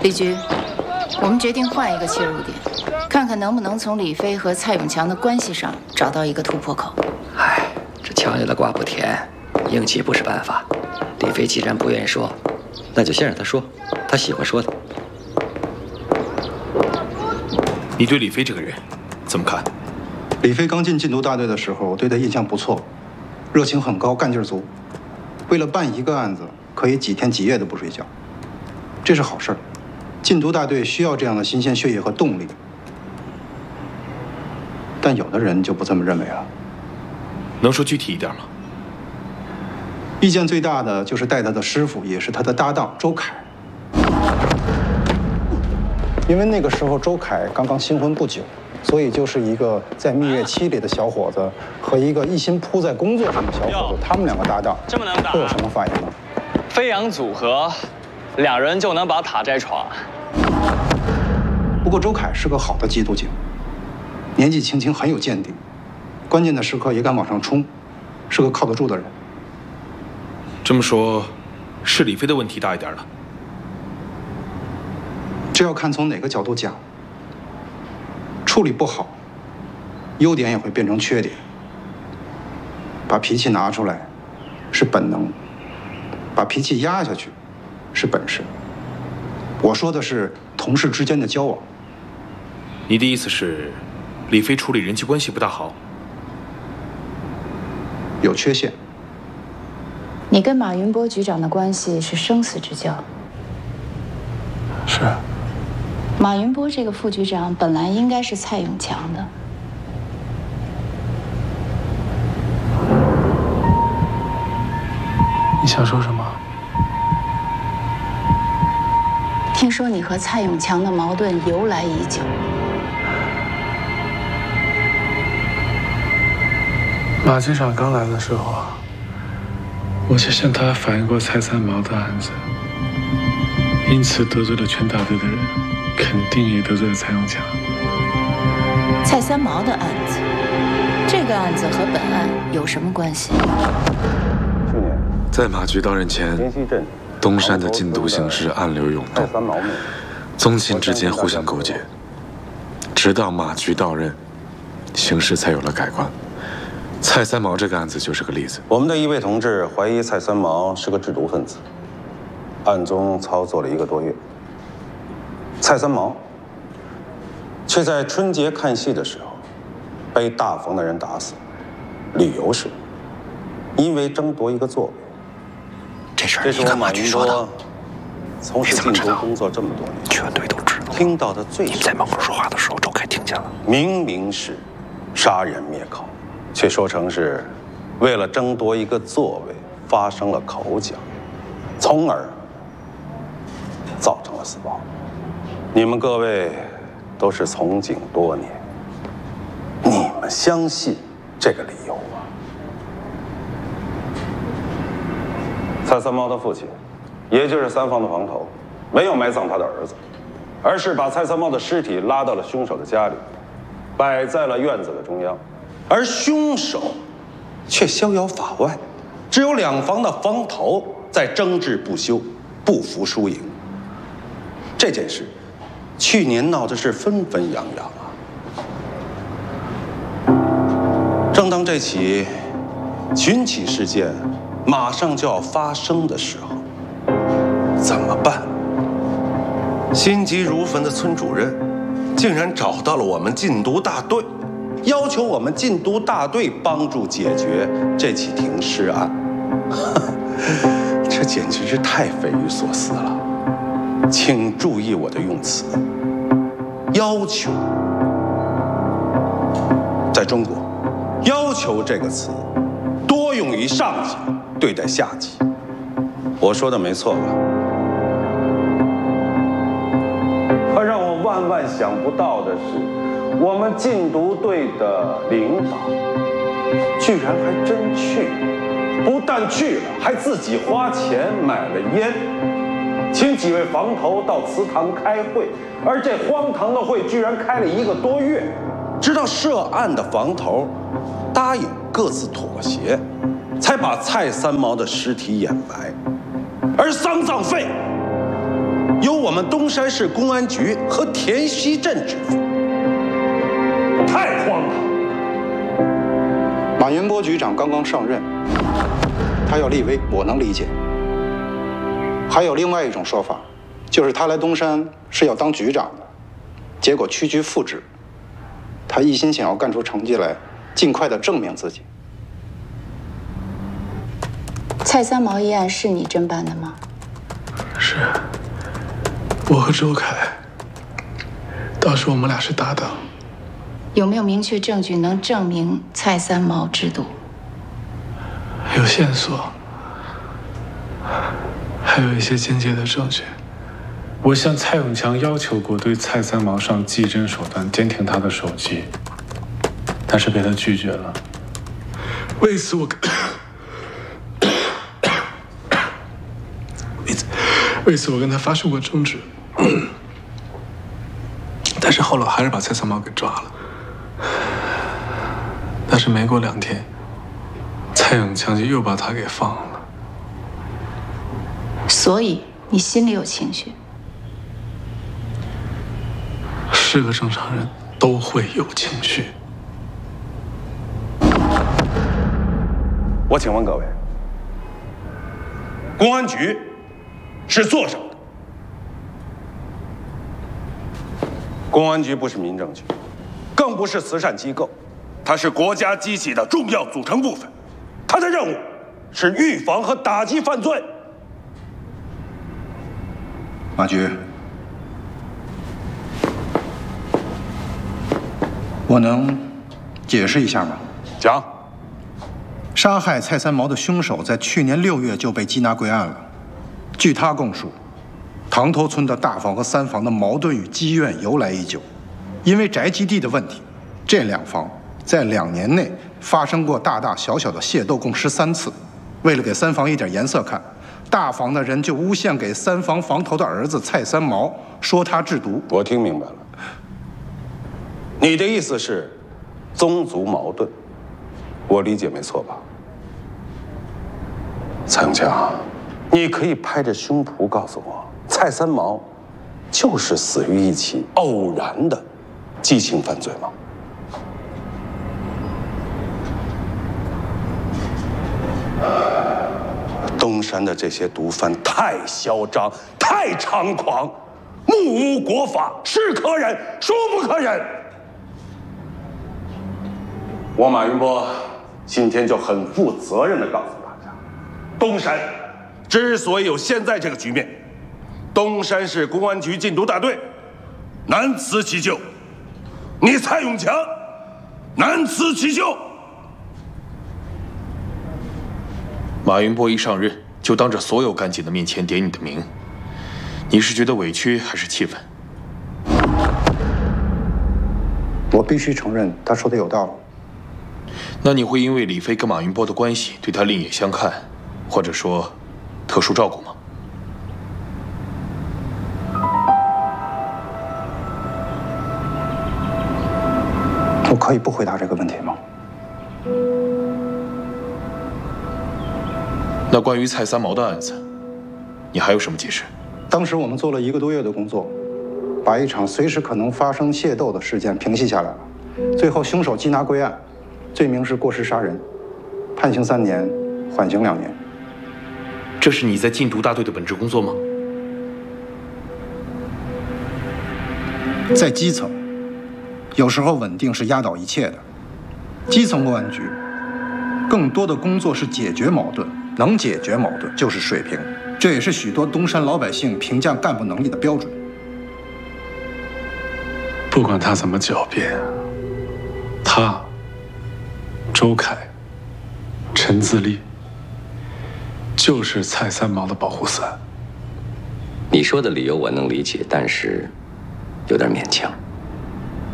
李局，我们决定换一个切入点，看看能不能从李飞和蔡永强的关系上找到一个突破口。 唉，这强扭的瓜不甜，硬气不是办法。李飞既然不愿意说，那就先让他说，他喜欢说的。 你对李飞这个人怎么看？ 李飞刚进禁毒大队的时候，我对他印象不错，热情很高，干劲足。为了办一个案子，可以几天几夜都不睡觉，这是好事儿。禁毒大队需要这样的新鲜血液和动力，但有的人就不这么认为了。 能说具体一点吗？ 意见最大的就是带他的师傅，也是他的搭档周凯。因为那个时候周凯刚刚新婚不久，所以就是一个在蜜月期里的小伙子和一个一心扑在工作上的小伙子，他们两个搭档， 这么能打， 会有什么反应呢？ 飞扬组合，2人就能把塔摘床。 不过周凯是个好的缉毒警，年纪轻轻很有见地，关键的时刻也敢往上冲，是个靠得住的人。 这么说，是李飞的问题大一点了。 这要看从哪个角度讲。处理不好，优点也会变成缺点。把脾气拿出来是本能，把脾气压下去是本事。我说的是同事之间的交往。 你的意思是，李飞处理人际关系不大好， 有缺陷。 你跟马云波局长的关系是生死之交。 是。 马云波这个副局长本来应该是蔡永强的。 你想说什么？ 听说你和蔡永强的矛盾由来已久。 马局长刚来的时候，我就向他反映过蔡三毛的案子，因此得罪了全大队的人，肯定也得罪了蔡永强。 蔡三毛的案子，这个案子和本案有什么关系？ 在马局到任前，东山的禁毒形势暗流涌动，宗亲之间互相勾结，直到马局到任，形势才有了改观。蔡三毛这个案子就是个例子。 我们的一位同志怀疑蔡三毛是个制毒分子，暗中操作了1个多月。蔡三毛却在春节看戏的时候被大冯的人打死，理由是因为争夺一个座位。 这事儿是我马云波从事禁毒工作这么多年， 全队都知道。 听到的最你们在门口说话的时候，周凯听见了。 明明是杀人灭口，却说成是为了争夺一个座位发生了口角，从而造成了死亡。你们各位都是从警多年，你们相信这个理由吗？蔡三毛的父亲，也就是3房的房头，没有埋葬他的儿子，而是把蔡三毛的尸体拉到了凶手的家里，摆在了院子的中央，而凶手却逍遥法外，只有2房的房头在争执不休，不服输赢。这件事去年闹的是纷纷扬扬啊。正当这起群起事件马上就要发生的时候，怎么办？心急如焚的村主任竟然找到了我们禁毒大队，要求我们禁毒大队帮助解决这起停尸案。这简直是太匪夷所思了。请注意我的用词，要求。在中国，要求这个词多用于上级对待下级。我说的没错吧？可让我万万想不到的是，我们禁毒队的领导居然还真去了，不但去了，还自己花钱买了烟，请几位房头到祠堂开会，而这荒唐的会居然开了1个多月，直到涉案的房头答应各自妥协，才把蔡三毛的尸体掩埋。而丧葬费由我们东山市公安局和田溪镇支付，太荒唐！ 马云波局长刚刚上任，他要立威，我能理解。还有另外一种说法，就是他来东山是要当局长的，结果屈居副职。他一心想要干出成绩来，尽快的证明自己。 蔡三毛一案是你侦办的吗？ 是，我和周凯，当时我们俩是搭档。 有没有明确证据能证明蔡三毛制毒？ 有线索，还有一些间接的证据。我向蔡永强要求过对蔡三毛上技侦手段监听他的手机，但是被他拒绝了。为此我跟他发生过争执，但是后来还是把蔡三毛给抓了。但是没过2天，蔡永强就又把他给放了。 所以你心里有情绪？ 是个正常人都会有情绪。 我请问各位，公安局是做什么的？公安局不是民政局，更不是慈善机构，它是国家机器的重要组成部分。它的任务是预防和打击犯罪。 马局，我能解释一下吗？ 讲。 杀害蔡三毛的凶手在去年6月就被缉拿归案了。据他供述，塘头村的大房和三房的矛盾与积怨由来已久，因为宅基地的问题，这2房在2年内发生过大大小小的械斗，共13次。为了给三房一点颜色看，大房的人就诬陷给三房房头的儿子蔡三毛，说他制毒。 我听明白了，你的意思是宗族矛盾，我理解没错吧？蔡永强，你可以拍着胸脯告诉我，蔡三毛就是死于一起偶然的激情犯罪吗？东山的这些毒贩太嚣张，太猖狂，目无国法，是可忍，孰不可忍。我马云波今天就很负责任地告诉大家，东山之所以有现在这个局面，东山市公安局禁毒大队难辞其咎，你蔡永强难辞其咎。 马云波一上任就当着所有干警的面前点你的名，你是觉得委屈还是气愤？ 我必须承认，他说的有道理。 那你会因为李飞跟马云波的关系对他另眼相看，或者说特殊照顾吗？ 我可以不回答这个问题吗？ 那关于蔡三毛的案子，你还有什么解释？ 当时我们做了1个多月的工作，把一场随时可能发生械斗的事件平息下来了。最后凶手缉拿归案，罪名是过失杀人，判刑3年，缓刑2年。 这是你在禁毒大队的本职工作吗？ 在基层，有时候稳定是压倒一切的。基层公安局更多的工作是解决矛盾，能解决矛盾就是水平，这也是许多东山老百姓评价干部能力的标准。 不管他怎么狡辩，他、周凯、陈自立就是蔡三毛的保护伞。 你说的理由我能理解，但是有点勉强。